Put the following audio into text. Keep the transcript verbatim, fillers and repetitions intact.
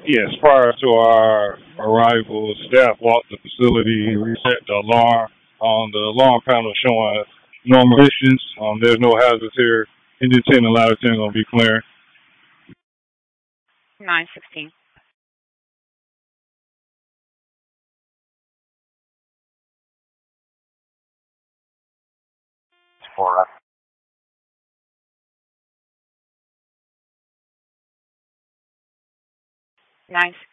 Yes, prior to our arrival, staff walked the facility, reset the alarm. On the alarm panel showing normal conditions. Um, there's no hazards here. Engine ten and ladder ten gonna be clearing. nine sixteen. For nine